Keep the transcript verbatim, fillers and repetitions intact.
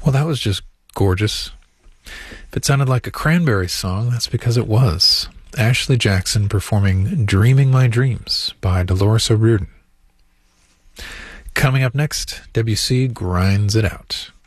Well, that was just gorgeous. If it sounded like a Cranberries song, that's because it was. Ashley Jackson performing Dreaming My Dreams by Dolores O'Riordan. Coming up next, Debussy Grinds It Out.